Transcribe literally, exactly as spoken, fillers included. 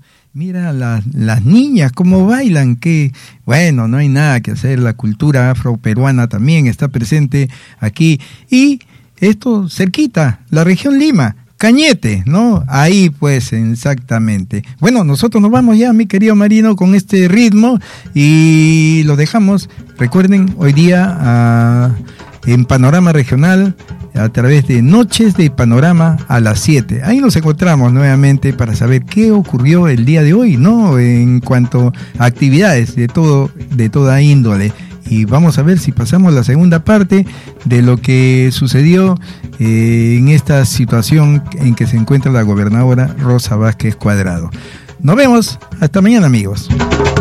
Mira la, las niñas cómo bailan, que bueno, no hay nada que hacer, la cultura afroperuana también está presente aquí. Y esto cerquita, la región Lima, Cañete, ¿no? Ahí pues, exactamente. Bueno, nosotros nos vamos ya, mi querido Marino, con este ritmo y lo dejamos. Recuerden, hoy día uh, en Panorama Regional, a través de Noches de Panorama a las siete. Ahí nos encontramos nuevamente para saber qué ocurrió el día de hoy, ¿no? En cuanto a actividades de todo, de toda índole. Y vamos a ver si pasamos la segunda parte de lo que sucedió eh, en esta situación en que se encuentra la gobernadora Rosa Vázquez Cuadrado. Nos vemos, hasta mañana, amigos.